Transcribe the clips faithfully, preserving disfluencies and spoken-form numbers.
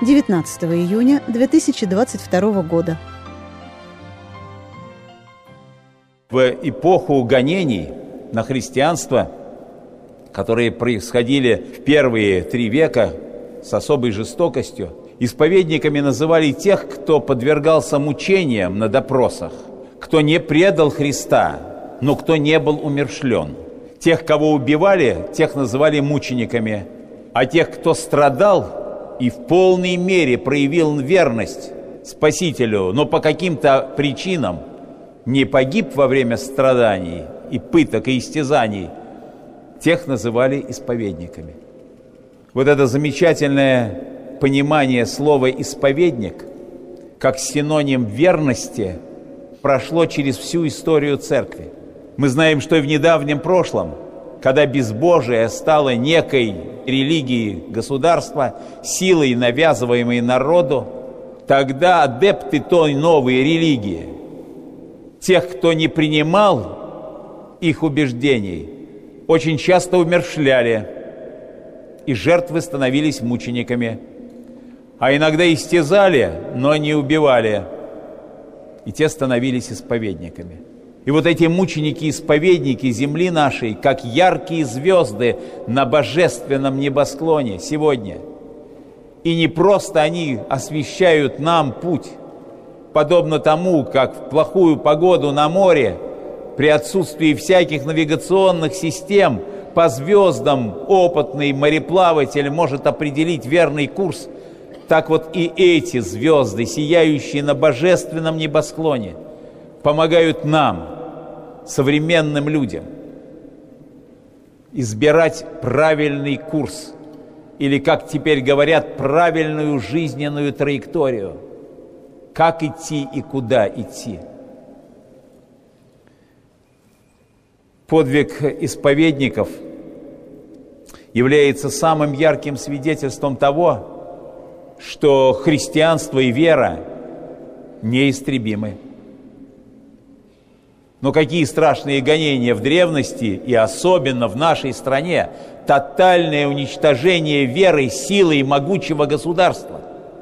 девятнадцатого июня две тысячи двадцать второго года. В эпоху гонений на христианство, которые происходили в первые три века с особой жестокостью, исповедниками называли тех, кто подвергался мучениям на допросах, кто не предал Христа, но кто не был умерщвлен. Тех, кого убивали, тех называли мучениками, а тех, кто страдал и в полной мере проявил верность Спасителю, но по каким-то причинам не погиб во время страданий и пыток и истязаний, тех называли исповедниками. Вот это замечательное понимание слова «исповедник» как синоним верности прошло через всю историю Церкви. Мы знаем, что и в недавнем прошлом, когда безбожие стало некой религией государства, силой, навязываемой народу, тогда адепты той новой религии, тех, кто не принимал их убеждений, очень часто умерщвляли, и жертвы становились мучениками, а иногда истязали, но не убивали, и те становились исповедниками. И вот эти мученики-исповедники земли нашей, как яркие звезды на божественном небосклоне сегодня. И не просто они освещают нам путь, подобно тому, как в плохую погоду на море, при отсутствии всяких навигационных систем, по звездам опытный мореплаватель может определить верный курс, так вот и эти звезды, сияющие на божественном небосклоне, помогают нам, современным людям, избирать правильный курс, или, как теперь говорят, правильную жизненную траекторию. Как идти и куда идти. Подвиг исповедников является самым ярким свидетельством того, что христианство и вера неистребимы. Но какие страшные гонения в древности, и особенно в нашей стране, тотальное уничтожение веры, силы и могучего государства.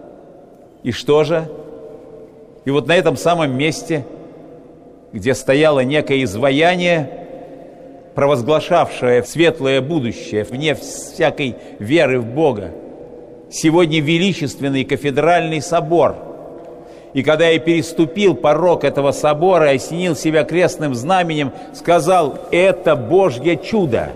И что же? И вот на этом самом месте, где стояло некое изваяние, провозглашавшее светлое будущее вне всякой веры в Бога, сегодня величественный кафедральный собор. И когда я переступил порог этого собора и осенил себя крестным знаменем, сказал: это Божье чудо.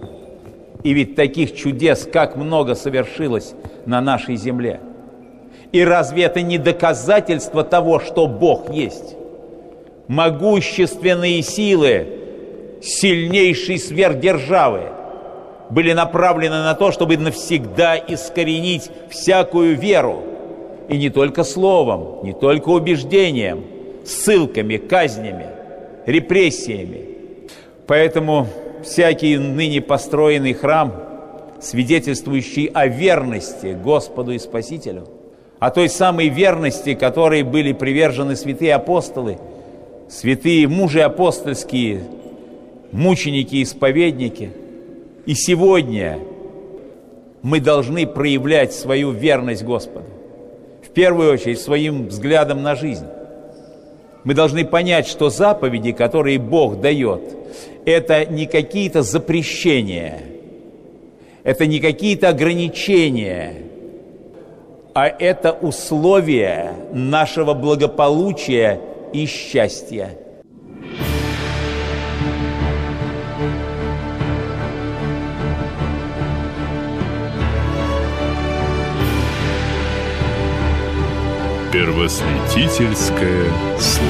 И ведь таких чудес как много совершилось на нашей земле. И разве это не доказательство того, что Бог есть? Могущественные силы сильнейшей сверхдержавы были направлены на то, чтобы навсегда искоренить всякую веру. И не только словом, не только убеждением, ссылками, казнями, репрессиями. Поэтому всякий ныне построенный храм, свидетельствующий о верности Господу и Спасителю, о той самой верности, которой были привержены святые апостолы, святые мужи апостольские, мученики, исповедники. И сегодня мы должны проявлять свою верность Господу. В первую очередь своим взглядом на жизнь. Мы должны понять, что заповеди, которые Бог дает, это не какие-то запрещения, это не какие-то ограничения, а это условия нашего благополучия и счастья. Первосвятительское слово.